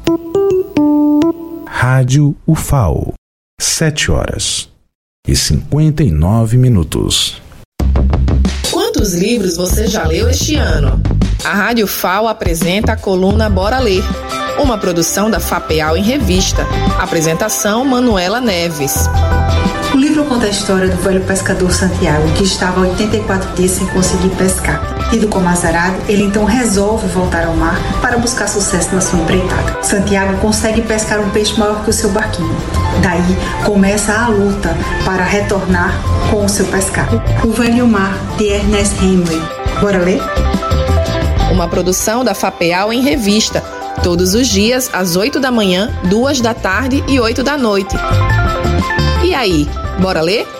Rádio UFAO, 7h59. Quantos livros você já leu este ano? A Rádio UFAO apresenta a coluna Bora Ler, uma produção da FAPEAL em revista. Apresentação Manuela Neves. O livro conta a história do velho pescador Santiago, que estava há 84 dias sem conseguir pescar. Tido como azarado, ele então resolve voltar ao mar para buscar sucesso na sua empreitada. Santiago consegue pescar um peixe maior que o seu barquinho. Daí começa a luta para retornar com o seu pescado. O Velho Mar, de Ernest Hemingway. Bora ler? Uma produção da FAPEAL em revista. Todos os dias, às 8 da manhã, 2 da tarde e 8 da noite. E aí, bora ler?